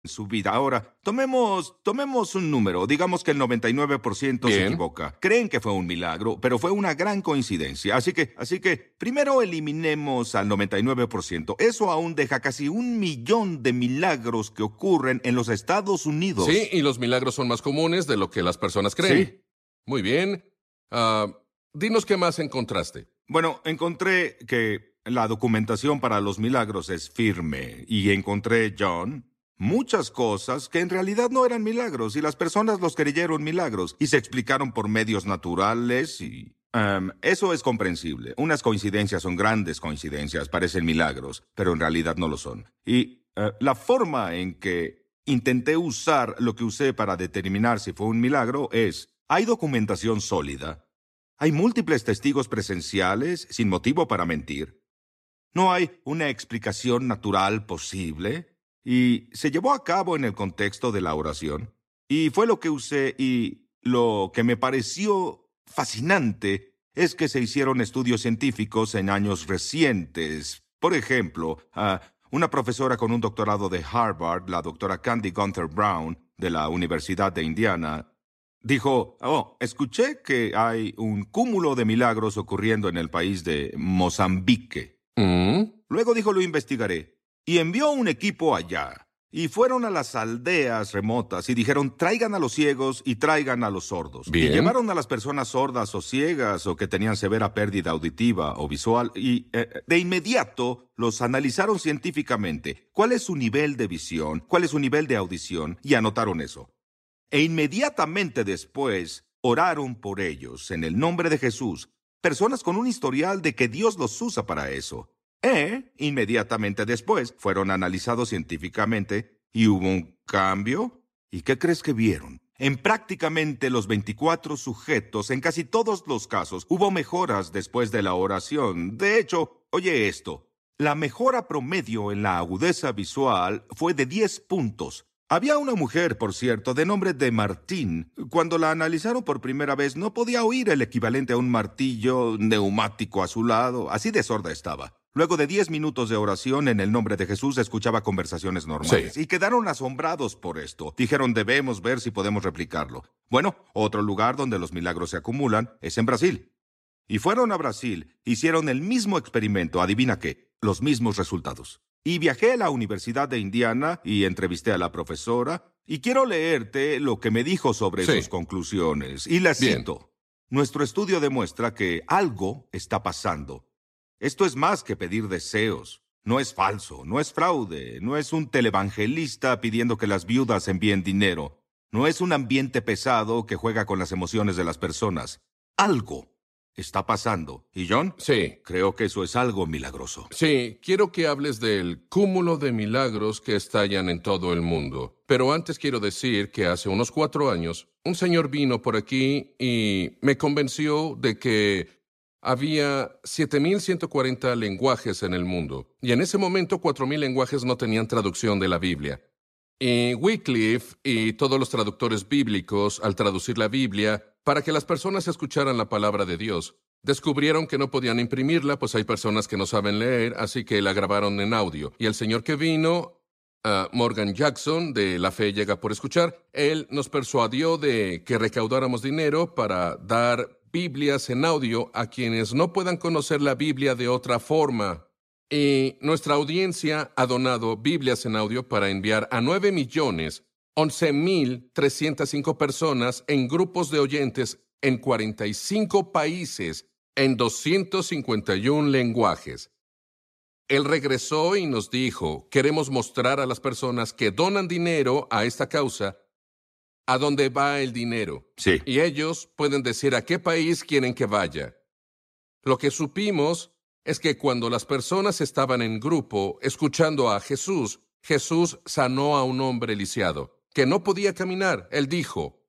su vida. Ahora, tomemos un número. Digamos que el 99% se Bien. equivoca. Creen que fue un milagro, pero fue una gran coincidencia. Así que, primero eliminemos al 99%. Eso aún deja casi 1 millón de milagros que ocurren en los Estados Unidos. Sí, y los milagros son más comunes de lo que las personas creen. Sí. Muy bien. Dinos qué más encontraste. Bueno, encontré que la documentación para los milagros es firme. Y encontré, John, muchas cosas que en realidad no eran milagros y las personas los creyeron milagros y se explicaron por medios naturales y... eso es comprensible. Unas coincidencias son grandes coincidencias, parecen milagros, pero en realidad no lo son. Y la forma en que intenté usar lo que usé para determinar si fue un milagro es... Hay documentación sólida. Hay múltiples testigos presenciales sin motivo para mentir. No hay una explicación natural posible. Y se llevó a cabo en el contexto de la oración. Y fue lo que usé y lo que me pareció fascinante es que se hicieron estudios científicos en años recientes. Por ejemplo, una profesora con un doctorado de Harvard, la doctora Candy Gunther Brown, de la Universidad de Indiana, dijo, escuché que hay un cúmulo de milagros ocurriendo en el país de Mozambique. Luego dijo, lo investigaré. Y envió un equipo allá. Y fueron a las aldeas remotas y dijeron, traigan a los ciegos y traigan a los sordos. Bien. Y llevaron a las personas sordas o ciegas o que tenían severa pérdida auditiva o visual y de inmediato los analizaron científicamente. ¿Cuál es su nivel de visión? ¿Cuál es su nivel de audición? Y anotaron eso. E inmediatamente después oraron por ellos en el nombre de Jesús. Personas con un historial de que Dios los usa para eso. Inmediatamente después fueron analizados científicamente y hubo un cambio. ¿Y qué crees que vieron? En prácticamente los 24 sujetos, en casi todos los casos, hubo mejoras después de la oración. De hecho, oye esto, la mejora promedio en la agudeza visual fue de 10 puntos. Había una mujer, por cierto, de nombre de Martín. Cuando la analizaron por primera vez, no podía oír el equivalente a un martillo neumático a su lado. Así de sorda estaba. Luego de 10 minutos de oración en el nombre de Jesús, escuchaba conversaciones normales. Sí. Y quedaron asombrados por esto. Dijeron, debemos ver si podemos replicarlo. Bueno, otro lugar donde los milagros se acumulan es en Brasil. Y fueron a Brasil, hicieron el mismo experimento, adivina qué, los mismos resultados. Y viajé a la Universidad de Indiana y entrevisté a la profesora, y quiero leerte lo que me dijo sobre Sí. sus conclusiones. Y la Bien. cito. Nuestro estudio demuestra que algo está pasando. Esto es más que pedir deseos. No es falso, no es fraude, no es un televangelista pidiendo que las viudas envíen dinero. No es un ambiente pesado que juega con las emociones de las personas. Algo está pasando. ¿Y John? Sí. Creo que eso es algo milagroso. Sí, quiero que hables del cúmulo de milagros que estallan en todo el mundo. Pero antes quiero decir que hace unos 4 años, un señor vino por aquí y me convenció de que había 7,140 lenguajes en el mundo. Y en ese momento 4,000 lenguajes no tenían traducción de la Biblia. Y Wycliffe y todos los traductores bíblicos, al traducir la Biblia, para que las personas escucharan la palabra de Dios, descubrieron que no podían imprimirla, pues hay personas que no saben leer, así que la grabaron en audio. Y el señor que vino, Morgan Jackson, de La Fe Llega por Escuchar, él nos persuadió de que recaudáramos dinero para dar Biblias en audio a quienes no puedan conocer la Biblia de otra forma. Y nuestra audiencia ha donado Biblias en audio para enviar a 9,11,305 personas en grupos de oyentes en 45 países en 251 lenguajes. Él regresó y nos dijo, queremos mostrar a las personas que donan dinero a esta causa a dónde va el dinero. Sí. Y ellos pueden decir a qué país quieren que vaya. Lo que supimos es que cuando las personas estaban en grupo escuchando a Jesús, Jesús sanó a un hombre lisiado que no podía caminar. Él dijo,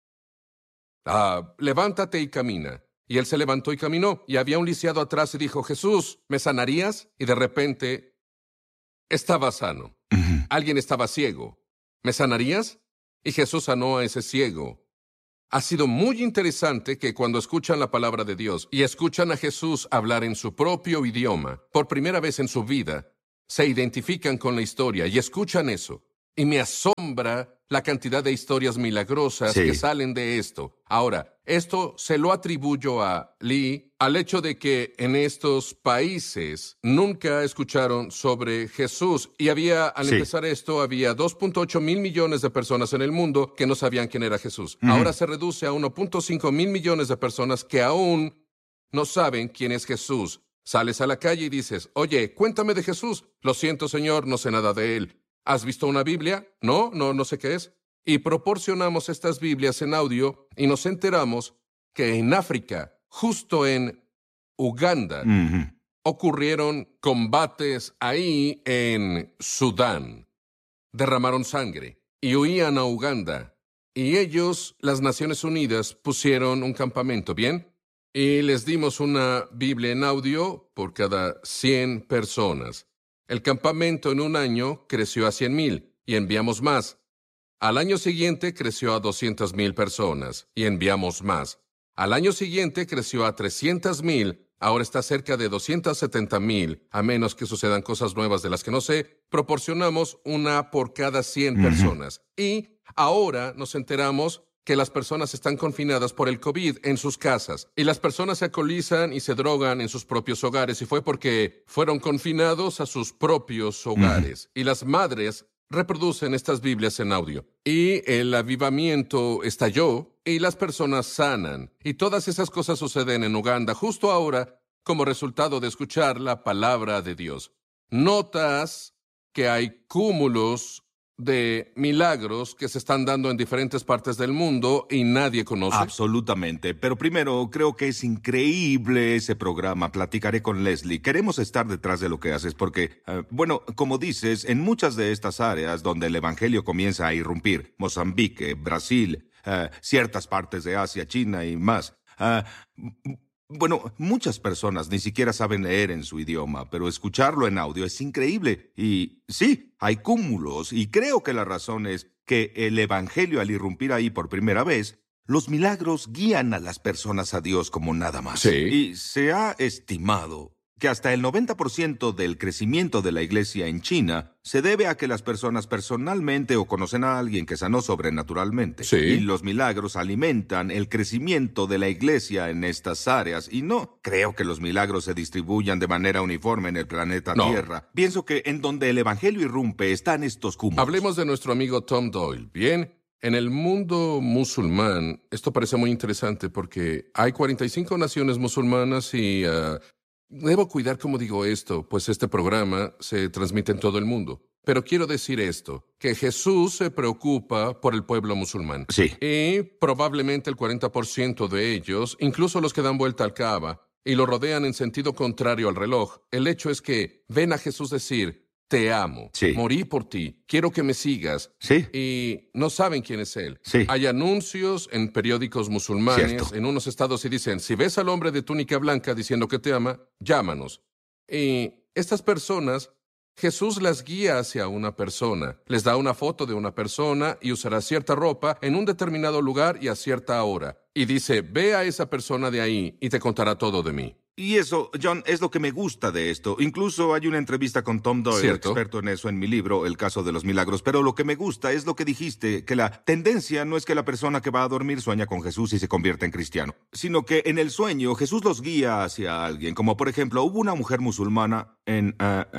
levántate y camina. Y él se levantó y caminó. Y había un lisiado atrás y dijo, Jesús, ¿me sanarías? Y de repente estaba sano. Alguien estaba ciego. ¿Me sanarías? Y Jesús sanó a ese ciego. Ha sido muy interesante que cuando escuchan la palabra de Dios y escuchan a Jesús hablar en su propio idioma, por primera vez en su vida, se identifican con la historia y escuchan eso. Y me asombra la cantidad de historias milagrosas Sí. que salen de esto. Ahora, esto se lo atribuyo a Lee, al hecho de que en estos países nunca escucharon sobre Jesús. Y al Sí. empezar esto, había 2.8 mil millones de personas en el mundo que no sabían quién era Jesús. Ujú. Ahora se reduce a 1.5 mil millones de personas que aún no saben quién es Jesús. Sales a la calle y dices, oye, cuéntame de Jesús. Lo siento, Señor, no sé nada de él. ¿Has visto una Biblia? No sé qué es. Y proporcionamos estas Biblias en audio y nos enteramos que en África, justo en Uganda, Ujú. ocurrieron combates ahí en Sudán. Derramaron sangre y huían a Uganda. Y ellos, las Naciones Unidas, pusieron un campamento, ¿bien? Y les dimos una Biblia en audio por cada 100 personas. El campamento en un año creció a 100,000 y enviamos más. Al año siguiente creció a 200,000 personas y enviamos más. Al año siguiente creció a 300,000, ahora está cerca de 270,000, a menos que sucedan cosas nuevas de las que no sé. Proporcionamos una por cada 100 Ujú. personas. Y ahora nos enteramos que las personas están confinadas por el COVID en sus casas. Y las personas se alcoholizan y se drogan en sus propios hogares. Y fue porque fueron confinados a sus propios hogares. Y las madres reproducen estas Biblias en audio. Y el avivamiento estalló y las personas sanan. Y todas esas cosas suceden en Uganda justo ahora como resultado de escuchar la palabra de Dios. Notas que hay cúmulos de milagros que se están dando en diferentes partes del mundo y nadie conoce. Absolutamente. Pero primero, creo que es increíble ese programa. Platicaré con Leslie. Queremos estar detrás de lo que haces porque, bueno, como dices, en muchas de estas áreas donde el evangelio comienza a irrumpir, Mozambique, Brasil, ciertas partes de Asia, China y más. Bueno, muchas personas ni siquiera saben leer en su idioma, pero escucharlo en audio es increíble. Y sí, hay cúmulos, y creo que la razón es que el evangelio, al irrumpir ahí por primera vez, los milagros guían a las personas a Dios como nada más. Sí. Y se ha estimado que hasta el 90% del crecimiento de la iglesia en China se debe a que las personas personalmente o conocen a alguien que sanó sobrenaturalmente. Sí. Y los milagros alimentan el crecimiento de la iglesia en estas áreas. Y no creo que los milagros se distribuyan de manera uniforme en el planeta No. Tierra. Pienso que en donde el evangelio irrumpe están estos cúmulos. Hablemos de nuestro amigo Tom Doyle. Bien, en el mundo musulmán, esto parece muy interesante porque hay 45 naciones musulmanas y debo cuidar cómo digo esto, pues este programa se transmite en todo el mundo. Pero quiero decir esto, que Jesús se preocupa por el pueblo musulmán. Sí. Y probablemente el 40% de ellos, incluso los que dan vuelta al Kaaba y lo rodean en sentido contrario al reloj, el hecho es que ven a Jesús decir, te amo, Sí. morí por ti, quiero que me sigas. Sí. Y no saben quién es él. Sí. Hay anuncios en periódicos musulmanes, Cierto. en unos estados, y dicen, si ves al hombre de túnica blanca diciendo que te ama, llámanos. Y estas personas, Jesús las guía hacia una persona, les da una foto de una persona y usará cierta ropa en un determinado lugar y a cierta hora. Y dice, ve a esa persona de ahí y te contará todo de mí. Y eso, John, es lo que me gusta de esto. Incluso hay una entrevista con Tom Doyle, Cierto. experto en eso en mi libro, El caso de los milagros. Pero lo que me gusta es lo que dijiste, que la tendencia no es que la persona que va a dormir sueña con Jesús y se convierta en cristiano, sino que en el sueño Jesús los guía hacia alguien. Como por ejemplo, hubo una mujer musulmana en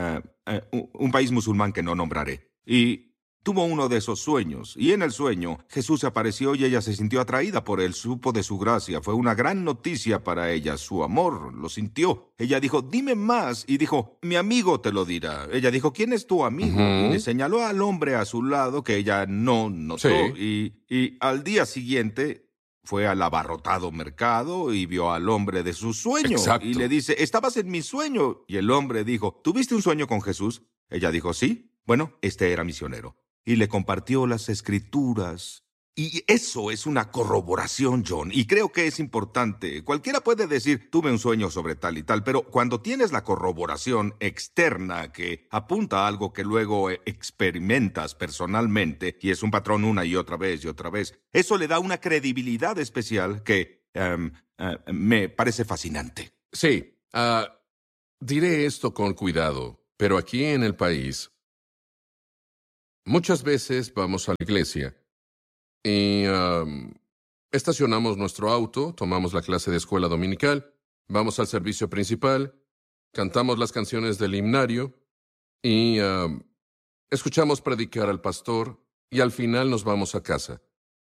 un país musulmán que no nombraré. Y tuvo uno de esos sueños, y en el sueño Jesús se apareció y ella se sintió atraída por él, supo de su gracia, fue una gran noticia para ella, su amor, lo sintió. Ella dijo, dime más, y dijo, mi amigo te lo dirá. Ella dijo, ¿quién es tu amigo? Ujú. Y le señaló al hombre a su lado que ella no notó, y al día siguiente fue al abarrotado mercado y vio al hombre de su sueño. Exacto. Y le dice, estabas en mi sueño. Y el hombre dijo, ¿tuviste un sueño con Jesús? Ella dijo, sí. Bueno, este era misionero. Y le compartió las escrituras. Y eso es una corroboración, John, y creo que es importante. Cualquiera puede decir, tuve un sueño sobre tal y tal, pero cuando tienes la corroboración externa que apunta a algo que luego experimentas personalmente, y es un patrón una y otra vez, eso le da una credibilidad especial que me parece fascinante. Sí, diré esto con cuidado, pero aquí en el país Muchas veces vamos a la iglesia y estacionamos nuestro auto, tomamos la clase de escuela dominical, vamos al servicio principal, cantamos las canciones del himnario y escuchamos predicar al pastor y al final nos vamos a casa.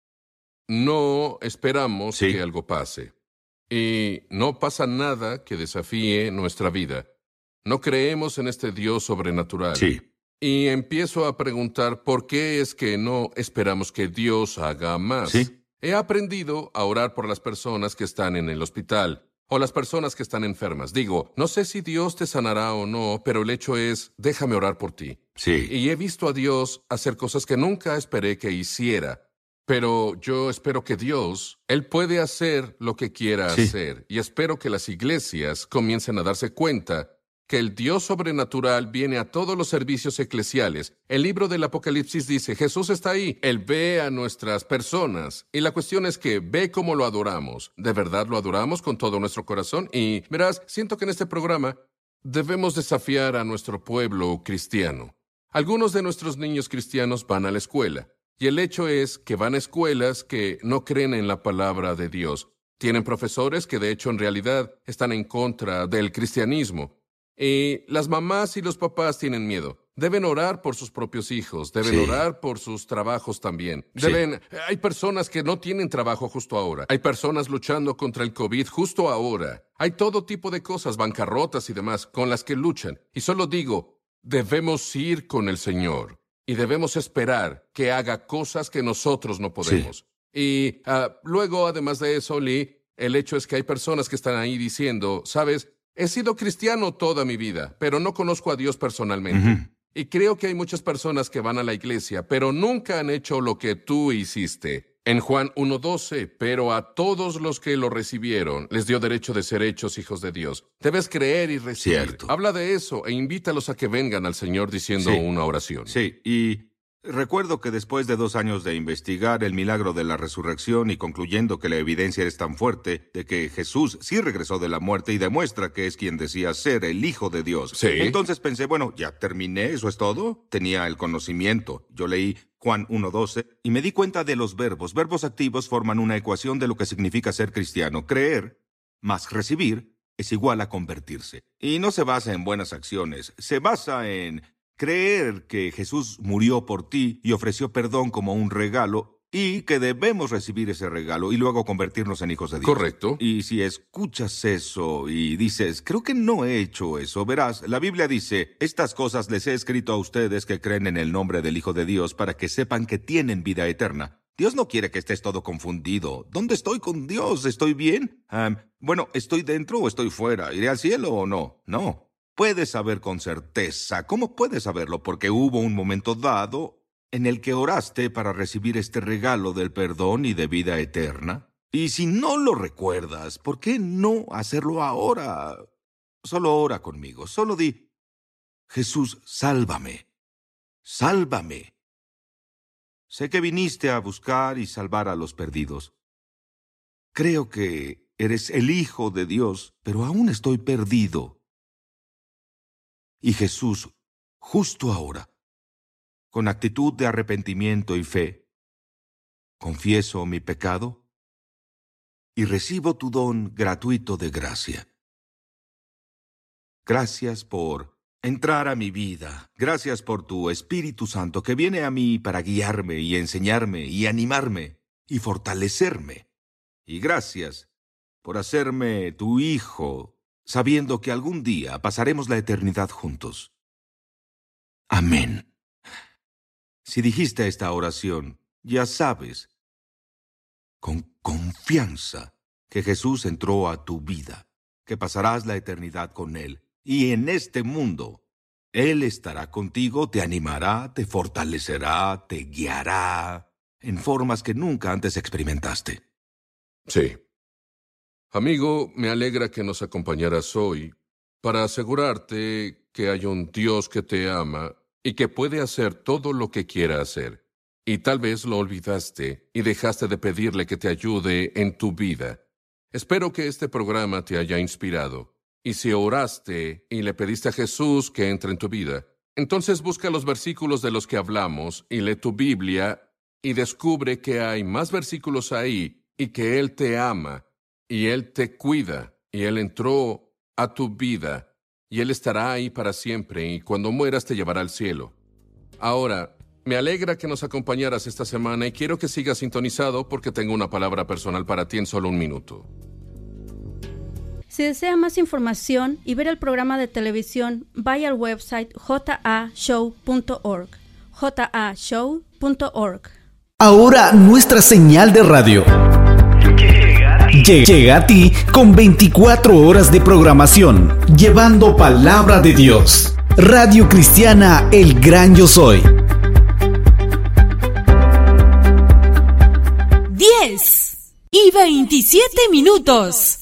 No esperamos Sí, que algo pase. Y no pasa nada que desafíe nuestra vida. No creemos en este Dios sobrenatural. sí, Y empiezo a preguntar por qué es que no esperamos que Dios haga más. sí, He aprendido a orar por las personas que están en el hospital o las personas que están enfermas. Digo, no sé si Dios te sanará o no, pero el hecho es, déjame orar por ti. sí, Y he visto a Dios hacer cosas que nunca esperé que hiciera. Pero yo espero que Dios, Él puede hacer lo que quiera sí, hacer. Y espero que las iglesias comiencen a darse cuenta que el Dios sobrenatural viene a todos los servicios eclesiales. El libro del Apocalipsis dice, Jesús está ahí. Él ve a nuestras personas. Y la cuestión es que ve cómo lo adoramos. ¿De verdad lo adoramos con todo nuestro corazón? Y verás, siento que en este programa debemos desafiar a nuestro pueblo cristiano. Algunos de nuestros niños cristianos van a la escuela. Y el hecho es que van a escuelas que no creen en la palabra de Dios. Tienen profesores que de hecho en realidad están en contra del cristianismo. Y las mamás y los papás tienen miedo. Deben orar por sus propios hijos, deben sí, orar por sus trabajos también. sí, Hay personas que no tienen trabajo justo ahora. Hay personas luchando contra el COVID justo ahora. Hay todo tipo de cosas, bancarrotas y demás, con las que luchan. Y solo digo, debemos ir con el Señor. Y debemos esperar que haga cosas que nosotros no sí, podemos. Y luego, además de eso, Lee, el hecho es que hay personas que están ahí diciendo, sabes, he sido cristiano toda mi vida, pero no conozco a Dios personalmente. ujú, Y creo que hay muchas personas que van a la iglesia, pero nunca han hecho lo que tú hiciste. En Juan 1:12, pero a todos los que lo recibieron les dio derecho de ser hechos hijos de Dios. Debes creer y recibir. cierto. Habla de eso e invítalos a que vengan al Señor diciendo Sí, una oración. sí, y recuerdo que después de 2 años de investigar el milagro de la resurrección y concluyendo que la evidencia es tan fuerte de que Jesús sí regresó de la muerte y demuestra que es quien decía ser el Hijo de Dios, Sí. entonces pensé, bueno, ya terminé, eso es todo. Tenía el conocimiento. Yo leí Juan 1:12 y me di cuenta de los verbos. Verbos activos forman una ecuación de lo que significa ser cristiano. Creer más recibir es igual a convertirse. Y no se basa en buenas acciones, se basa en creer que Jesús murió por ti y ofreció perdón como un regalo y que debemos recibir ese regalo y luego convertirnos en hijos de Dios. Correcto. Y si escuchas eso y dices, creo que no he hecho eso, verás, la Biblia dice, estas cosas les he escrito a ustedes que creen en el nombre del Hijo de Dios para que sepan que tienen vida eterna. Dios no quiere que estés todo confundido. ¿Dónde estoy con Dios? ¿Estoy bien? Bueno, ¿estoy dentro o estoy fuera? ¿Iré al cielo o no? No. Puedes saber con certeza. ¿Cómo puedes saberlo? Porque hubo un momento dado en el que oraste para recibir este regalo del perdón y de vida eterna. Y si no lo recuerdas, ¿por qué no hacerlo ahora? Solo ora conmigo. Solo di, Jesús, sálvame. Sálvame. Sé que viniste a buscar y salvar a los perdidos. Creo que eres el Hijo de Dios, pero aún estoy perdido. Y Jesús, justo ahora, con actitud de arrepentimiento y fe, confieso mi pecado y recibo tu don gratuito de gracia. Gracias por entrar a mi vida. Gracias por tu Espíritu Santo que viene a mí para guiarme y enseñarme y animarme y fortalecerme. Y gracias por hacerme tu hijo, sabiendo que algún día pasaremos la eternidad juntos. Amén. Si dijiste esta oración, ya sabes, con confianza, que Jesús entró a tu vida, que pasarás la eternidad con Él, y en este mundo, Él estará contigo, te animará, te fortalecerá, te guiará, en formas que nunca antes experimentaste. Sí. Amigo, me alegra que nos acompañaras hoy para asegurarte que hay un Dios que te ama y que puede hacer todo lo que quiera hacer. Y tal vez lo olvidaste y dejaste de pedirle que te ayude en tu vida. Espero que este programa te haya inspirado. Y si oraste y le pediste a Jesús que entre en tu vida, Entonces busca los versículos de los que hablamos y lee tu Biblia y descubre que hay más versículos ahí y que Él te ama y Él te cuida y Él entró a tu vida y Él estará ahí para siempre y cuando mueras te llevará al cielo. Ahora, me alegra que nos acompañaras esta semana y quiero que sigas sintonizado porque tengo una palabra personal para ti en solo un minuto. Si desea más información y ver el programa de televisión, vaya al website jashow.org. jashow.org. Ahora nuestra señal de radio llega a ti con 24 horas de programación, llevando palabra de Dios. Radio Cristiana El Gran Yo Soy. 10:27.